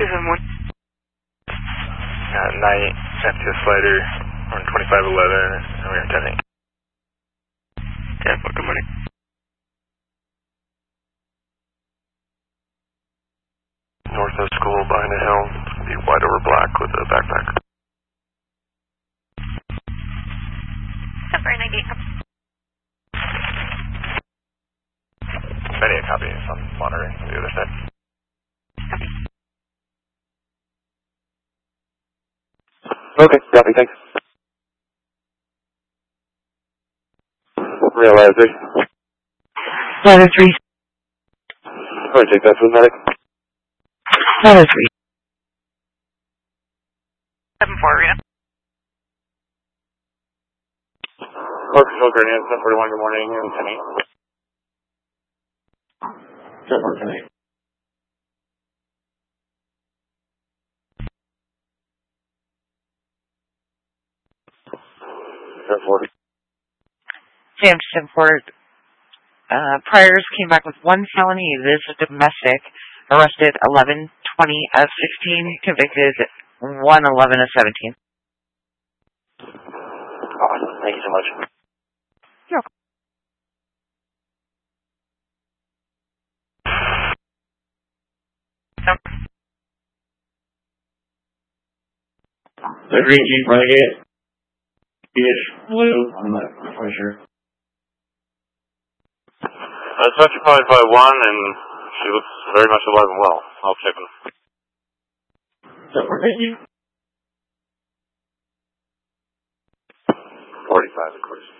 Night, FTS Slider, on 2511, and we're attending. 10, good morning. North of school, behind a hill, it's going to be white over black with a backpack. Number 98. Many a copy on monitoring on the other side. Copy. Okay, copy, thanks. Real ladder 3. Ladder 3. I'm going to take that for the medic. Ladder 3. 7-4, Rita. Corp Control Grenade, 741, good morning, and 10-8. 7-4, 10-8. Sam 7-4. Priors came back with 1 felony. This is domestic. Arrested 11-20 of 16. Convicted 1-11 of 17. Awesome, thank you so much. You're welcome. The green Jeep Renegade. It's blue. I'm not quite sure. Such a 551, and she looks very much alive and well. I'll check them. So, you? 45, of course.